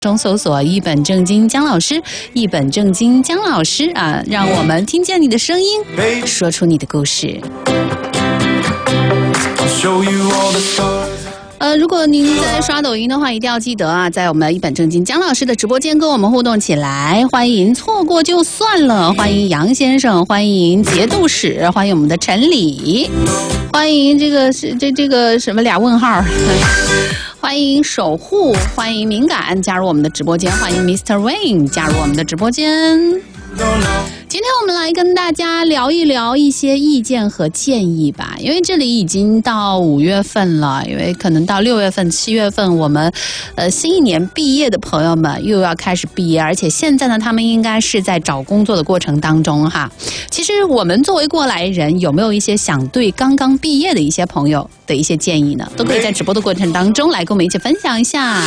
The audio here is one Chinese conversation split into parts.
中搜索一本正经姜老师，一本正经姜老师啊，让我们听见你的声音，说出你的故事。如果您在刷抖音的话，一定要记得啊，在我们一本正经姜老师的直播间跟我们互动起来。欢迎错过就算了，欢迎杨先生，欢迎节度使，欢迎我们的陈理，欢迎这个什么俩问号。欢迎守护，欢迎敏感加入我们的直播间，欢迎 Mr. Wayne 加入我们的直播间。今天我们来跟大家聊一聊一些意见和建议吧，因为这里已经到5月份了，因为可能到6月份、7月份，我们新一年毕业的朋友们又要开始毕业，而且现在呢，他们应该是在找工作的过程当中哈。其实我们作为过来人，有没有一些想对刚刚毕业的一些朋友的一些建议呢？都可以在直播的过程当中来跟我们一起分享一下。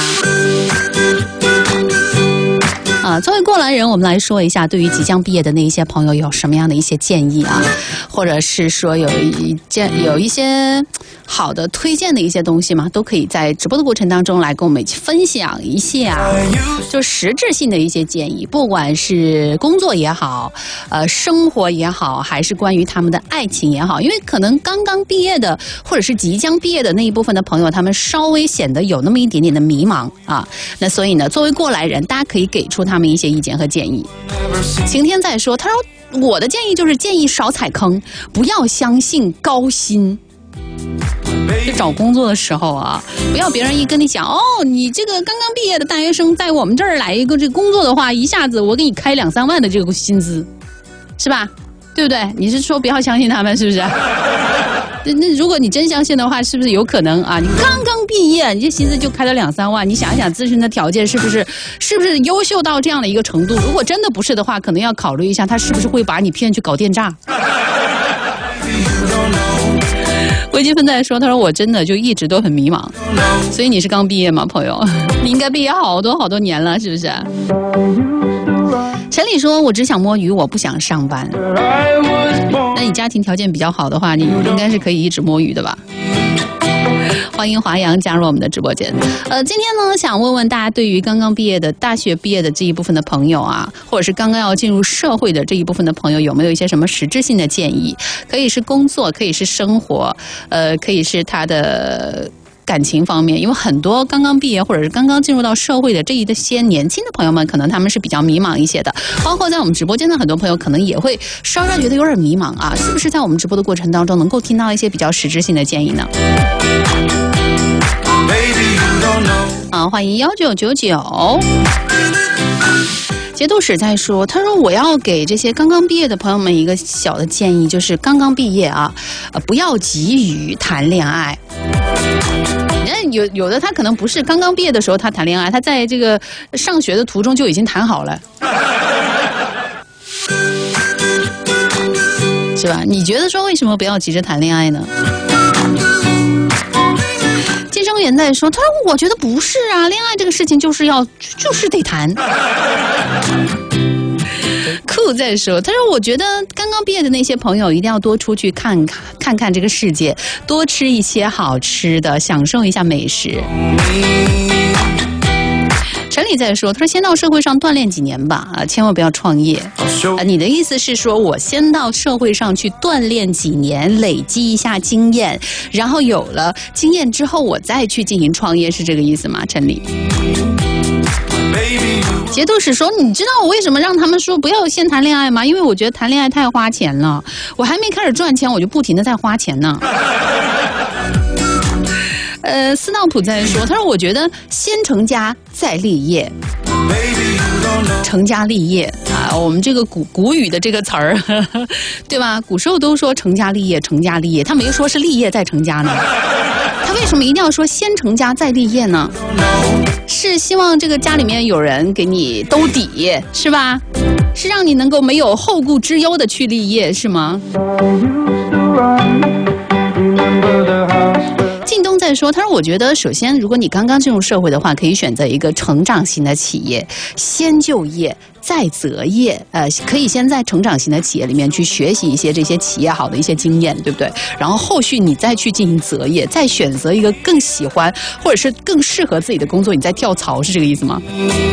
作为过来人，我们来说一下对于即将毕业的那一些朋友有什么样的一些建议啊，或者是说有一些好的推荐的一些东西嘛，都可以在直播的过程当中来跟我们一起分享一下，就实质性的一些建议，不管是工作也好，生活也好，还是关于他们的爱情也好，因为可能刚刚毕业的或者是即将毕业的那一部分的朋友，他们稍微显得有那么一点点的迷茫啊，那所以呢，作为过来人，大家可以给出他们一些意见和建议。晴天在说，他说我的建议就是建议少踩坑，不要相信高薪。就找工作的时候啊，不要别人一跟你讲你这个刚刚毕业的大学生在我们这儿来一个这个工作的话，一下子我给你开2、3万的这个薪资，是吧？对不对？你是说不要相信他们，是不是？那如果你真相信的话，是不是有可能啊？你刚刚毕业，你这薪资就开了2、3万，你想一想自身的条件是不是优秀到这样的一个程度？如果真的不是的话，可能要考虑一下，他是不是会把你骗去搞电诈。微积分在说，他说我真的就一直都很迷茫，所以你是刚毕业吗，朋友？你应该毕业好多年了，是不是？陈理说，我只想摸鱼，我不想上班。那你家庭条件比较好的话，你应该是可以一直摸鱼的吧？欢迎华阳加入我们的直播间。今天呢，想问问大家，对于刚刚毕业的大学毕业的这一部分的朋友啊，或者是刚刚要进入社会的这一部分的朋友，有没有一些什么实质性的建议？可以是工作，可以是生活，可以是他的感情方面，因为很多刚刚毕业或者是刚刚进入到社会的这一些年轻的朋友们，可能他们是比较迷茫一些的。包括在我们直播间的很多朋友，可能也会稍稍觉得有点迷茫啊，是不是在我们直播的过程当中能够听到一些比较实质性的建议呢？欢迎1999。节度使在说，他说我要给这些刚刚毕业的朋友们一个小的建议，就是刚刚毕业啊，不要急于谈恋爱。有的他可能不是刚刚毕业的时候他谈恋爱，他在这个上学的途中就已经谈好了，是吧？你觉得说为什么不要急着谈恋爱呢？金生元在说，他说我觉得不是啊，恋爱这个事情就是得谈。酷在说，他说我觉得刚刚毕业的那些朋友一定要多出去看看这个世界，多吃一些好吃的，享受一下美食。陈理在说，他说先到社会上锻炼几年吧，千万不要创业。你的意思是说我先到社会上去锻炼几年，累积一下经验，然后有了经验之后我再去进行创业，是这个意思吗？陈理。节度使说，你知道我为什么让他们说不要先谈恋爱吗？因为我觉得谈恋爱太花钱了，我还没开始赚钱，我就不停的在花钱呢。斯道普在说，他说我觉得先成家再立业，成家立业啊，我们这个古语的这个词儿，对吧？古时候都说成家立业，成家立业，他没说是立业再成家呢。他为什么一定要说先成家再立业呢？是希望这个家里面有人给你兜底，是吧？是让你能够没有后顾之忧的去立业，是吗？靳东在在说，他说我觉得首先，如果你刚刚进入社会的话，可以选择一个成长型的企业，先就业。再择业，可以先在成长型的企业里面去学习一些这些企业好的一些经验，对不对？然后后续你再去进行择业，再选择一个更喜欢或者是更适合自己的工作，你再跳槽，是这个意思吗？